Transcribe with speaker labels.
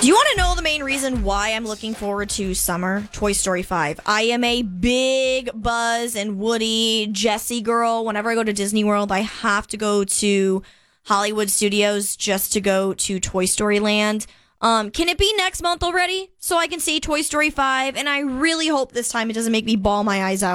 Speaker 1: Do you want to know the main reason why I'm looking forward to summer? Toy Story 5. I am a big Buzz and Woody, Jessie girl. Whenever I go to Disney World, I have to go to Hollywood Studios just to go to Toy Story Land. Can it be next month already so I can see Toy Story 5? And I really hope this time it doesn't make me bawl my eyes out.